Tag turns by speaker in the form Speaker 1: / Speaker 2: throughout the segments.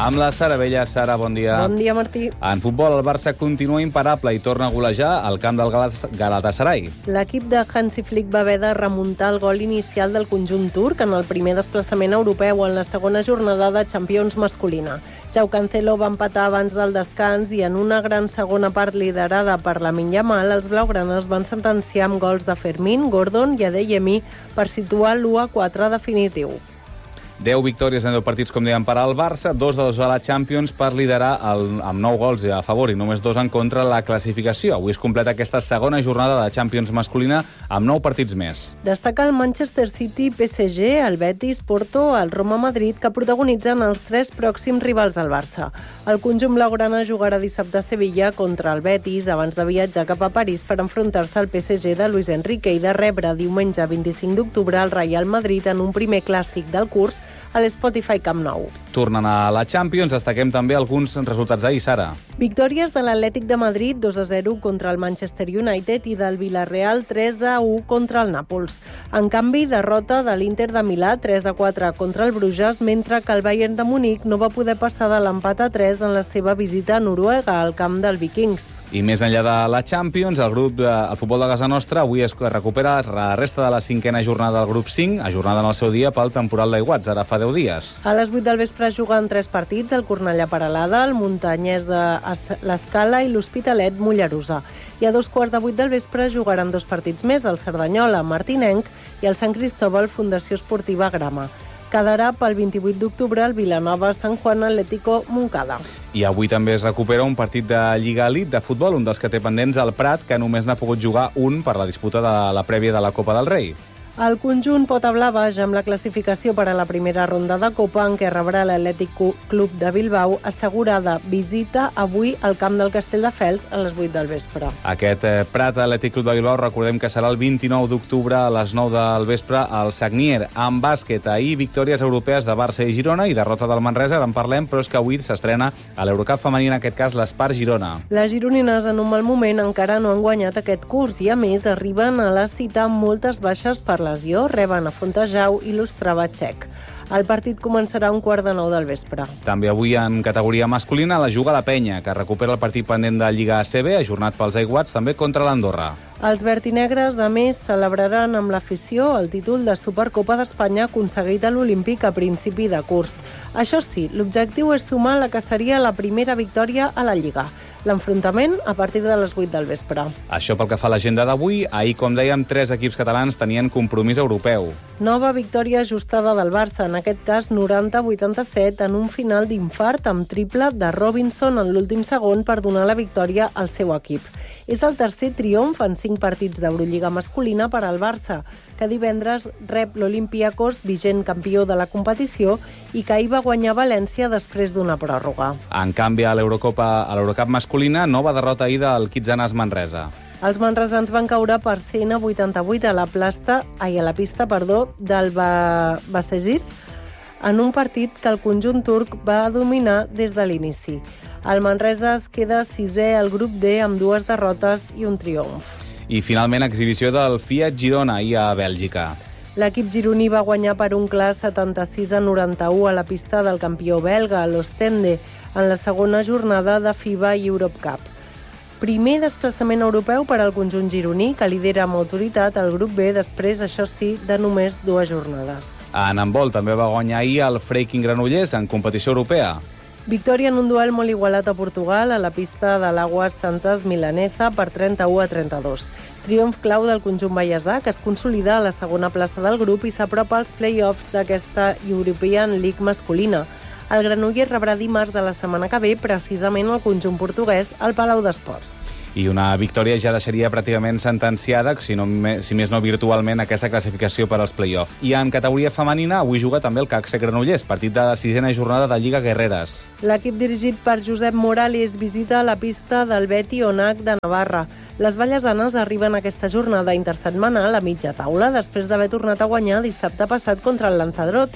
Speaker 1: Amb la Sara Vella. Sara, bon dia.
Speaker 2: Bon dia, Martí.
Speaker 1: En futbol, el Barça continua imparable i torna a golejar al camp del Galatasaray.
Speaker 2: L'equip de Hansi Flick va haver de remuntar el gol inicial del conjunt turc en el primer desplaçament europeu en la segona jornada de Champions masculina. Joao Cancelo va empatar abans del descans i en una gran segona part liderada per Lamine Yamal, els blaugranes van sentenciar amb gols de Fermín, Gordon i Adeyemi per situar l'1-4 definitiu.
Speaker 1: 10 victòries en 10 partits, com dèiem, per al Barça, 2 de 2 a la Champions per liderar amb 9 gols a favor i només 2 en contra la classificació. Avui es completa aquesta segona jornada de Champions masculina amb 9 partits més.
Speaker 2: Destaca el Manchester City, PSG, el Betis, Porto, el Roma-Madrid, que protagonitzen els 3 pròxims rivals del Barça. El conjunt blaugrana jugarà dissabte a Sevilla contra el Betis abans de viatjar cap a París per enfrontar-se al PSG de Luis Enrique i de rebre diumenge 25 d'octubre al Real Madrid en un primer clàssic del curs a l'Spotify Camp Nou.
Speaker 1: Tornant a la Champions, destaquem també alguns resultats d'ahir, Sara.
Speaker 2: Victòries de l'Atlètic de Madrid 2-0 contra el Manchester United i del Villarreal 3-1 contra el Nàpols. En canvi, derrota de l'Inter de Milà 3-4 contra el Bruges, mentre que el Bayern de Munic no va poder passar de l'empat a 3 en la seva visita a Noruega, al camp del Vikings.
Speaker 1: I més enllà de la Champions, el futbol de casa nostra avui es recupera la resta de la 5a jornada del grup 5, ajornada en el seu dia pel temporal d'aiguats, ara fa 10 dies.
Speaker 2: A les 8 del vespre juguen 3 partits, el Cornellà Peralada, el Muntanyès de l'Escala i l'Hospitalet Mollerussa. I a 2:15 del vespre jugaran 2 partits més, el Cerdanyola Martinenc i el Sant Cristóbal Fundació Esportiva Grama. Quedarà pel 28 d'octubre el Vilanova Sant Juan Atlético Montcada.
Speaker 1: I avui també es recupera un partit de Lliga Elite de futbol, un dels que té pendents el Prat, que només n'ha pogut jugar un per la disputa de la prèvia de la Copa del Rei.
Speaker 2: El conjunt Pota Blava ja amb la classificació per a la primera ronda de Copa, en què rebrà l'Atlètic Club de Bilbao, assegurada visita avui al camp del Castelldefels a les 8 del vespre.
Speaker 1: Aquest Prat Atlètic Club de Bilbao, recordem que serà el 29 d'octubre a les 9 del vespre al Sagnier. En bàsquet, ahir victòries europees de Barça i Girona i derrota del Manresa, ara en parlem, però és que avui s'estrena a l'Eurocup femení, en aquest cas l'Espar Girona.
Speaker 2: Les gironines en un mal moment encara no han guanyat aquest curs i a més arriben a la cita amb moltes baixes per lesió, reben a Fontejau i l'Ostrava txec. El partit començarà a 8:45 del vespre.
Speaker 1: També avui en categoria masculina la juga la Penya, que recupera el partit pendent de Lliga ACB, ajornat pels aiguats, també contra l'Andorra.
Speaker 2: Els vertinegres, a més, celebraran amb l'afició el títol de Supercopa d'Espanya aconseguit a l'Olímpic a principi de curs. Això sí, l'objectiu és sumar la que seria la primera victòria a la Lliga. L'enfrontament a partir de les 8 del vespre.
Speaker 1: Això pel que fa a l'agenda d'avui. Ahir, com dèiem, 3 equips catalans tenien compromís europeu.
Speaker 2: Nova victòria ajustada del Barça, en aquest cas 90-87, en un final d'infart amb triple de Robinson en l'últim segon per donar la victòria al seu equip. És el tercer triomf en 5 partits d'Eurolliga masculina per al Barça, que divendres rep l'Olympiacos, vigent campió de la competició, i que ahir va guanyar València després d'una pròrroga.
Speaker 1: En canvi, a l'Eurocup masculina, nova derrota ahir del Kitzanas Manresa.
Speaker 2: Els manresans van caure per 100-88 a la pista del Basegir, en un partit que el conjunt turc va dominar des de l'inici. El Manresa es queda 6è al grup D amb 2 derrotes i un triomf.
Speaker 1: I finalment exhibició del Fiat Girona ahir a Bèlgica.
Speaker 2: L'equip gironí va guanyar per un clar 76-91 a la pista del campió belga, l'Ostende, en la segona jornada de FIBA Europe Cup. Primer desplaçament europeu per al conjunt gironí, que lidera amb autoritat el grup B després, això sí, de només 2 jornades.
Speaker 1: En handbol també va guanyar ahir el Freiking Granollers en competició europea.
Speaker 2: Victòria en un duel molt igualat a Portugal a la pista de l'Aguas Santas Milanesa per 31-32. Triomf clau del conjunt vallesà, que es consolida a la segona plaça del grup i s'apropa als play-offs d'aquesta European League masculina. El Granollers rebrà dimarts de la setmana que ve precisament el conjunt portuguès al Palau d'Esports.
Speaker 1: I una victòria ja deixaria pràcticament sentenciada, si més no virtualment, aquesta classificació per als play-off. I en categoria femenina, avui juga també el CAC Granollers, partit de la 6a jornada de Lliga Guerreres.
Speaker 2: L'equip dirigit per Josep Morales visita la pista del Beti Onac de Navarra. Les vallesanes arriben aquesta jornada intersetmanal a mitja taula després d'haver tornat a guanyar dissabte passat contra el Lanzarote,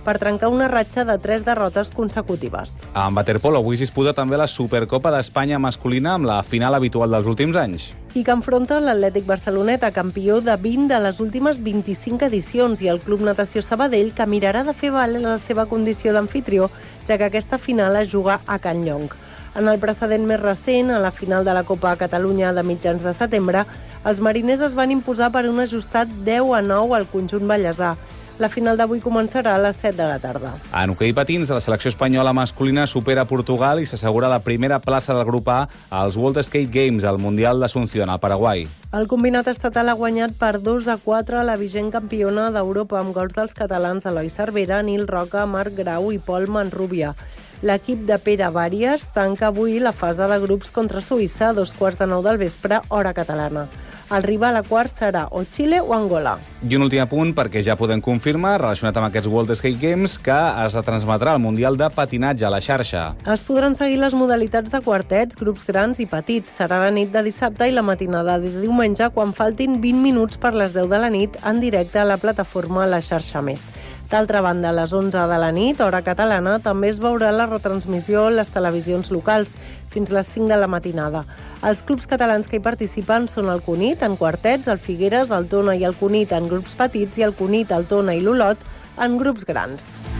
Speaker 2: per trencar una ratxa de 3 derrotes consecutives.
Speaker 1: En waterpolo avui es disputa també la Supercopa d'Espanya masculina amb la final habitual dels últims anys.
Speaker 2: I que enfronta l'Atlètic Barceloneta, campió de 20 de les últimes 25 edicions, i el Club Natació Sabadell, que mirarà de fer valer la seva condició d'amfitrió, ja que aquesta final es juga a Can Llong. En el precedent més recent, a la final de la Copa Catalunya de mitjans de setembre, els mariners es van imposar per un ajustat 10-9 al conjunt ballesà. La final d'avui començarà a les 7 de la tarda.
Speaker 1: En hoquei patins, la selecció espanyola masculina supera Portugal i s'assegura la primera plaça del grup A als World Skate Games, al Mundial d'Asunción, al Paraguai.
Speaker 2: El combinat estatal ha guanyat per 2-4 la vigent campiona d'Europa amb gols dels catalans Eloi Cervera, Nil Roca, Marc Grau i Pol Manrubia. L'equip de Pere Vàries tanca avui la fase de grups contra Suïssa a 2:45 del vespre, hora catalana. El rival a quart serà o Xile o Angola.
Speaker 1: I un últim apunt, perquè ja podem confirmar, relacionat amb aquests World Skate Games, que es retransmetrà el Mundial de Patinatge a la xarxa.
Speaker 2: Es podran seguir les modalitats de quartets, grups grans i petits. Serà la nit de dissabte i la matinada de diumenge, quan faltin 20 minuts per les 10 de la nit, en directe a la plataforma La Xarxa Més. D'altra banda, a les 11 de la nit, hora catalana, també es veurà la retransmissió a les televisions locals, fins les 5 de la matinada. Els clubs catalans que hi participen són el Cunit, en quartets, el Figueres, el Tona i el Cunit en grups petits, i el Cunit, el Tona i l'Olot en grups grans.